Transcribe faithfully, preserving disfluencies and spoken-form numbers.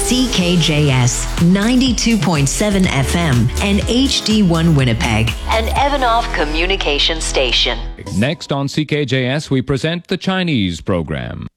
C K J S ninety-two point seven F M and H D one Winnipeg, an Evanoff communication station. Next on C K J S, we present the Chinese program.